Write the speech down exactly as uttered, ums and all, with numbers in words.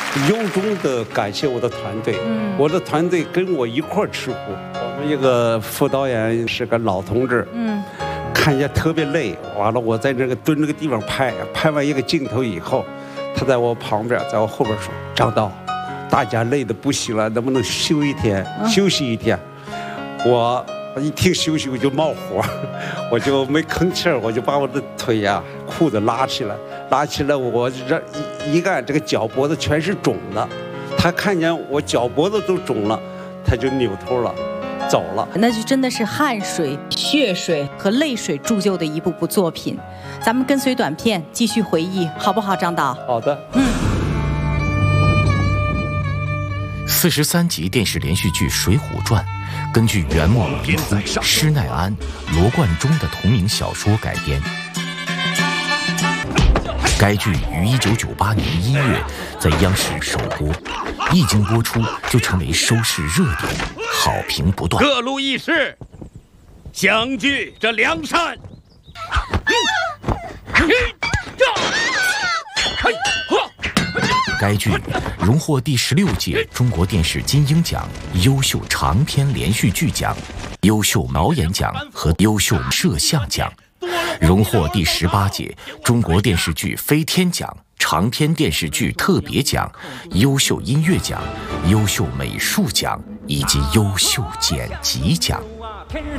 由衷的感谢我的团队，嗯，我的团队跟我一块儿吃苦。我们一个副导演是个老同志，嗯，看起来特别累，完了我在那个蹲那个地方拍，拍完一个镜头以后，他在我旁边，在我后边说：“张导，大家累得不行了，能不能休一天，休息一天？”我一听休息我就冒火，我就没吭气儿，我就把我的腿呀、啊、裤子拉起来，拉起来我这一一看这个脚脖子全是肿的，他看见我脚脖子都肿了，他就扭头了，走了。 那就真的是汗水、血水和泪水铸就的一部部作品。咱们跟随短片继续回忆，好不好，张导？ 好的。 嗯。 四十三集电视连续剧《水浒传》，根据元末名夫施耐庵、罗贯中的同名小说改编。该剧于一九九八年一月在央视首播，一经播出就成为收视热点，好评不断。 各路义士，相聚这梁山。 该剧荣获第十六届中国电视金鹰奖优秀长篇连续剧奖、优秀导演奖和优秀摄像奖，荣获第十八届中国电视剧飞天奖长篇电视剧特别奖、优秀音乐奖、优秀美术奖以及优秀剪辑奖。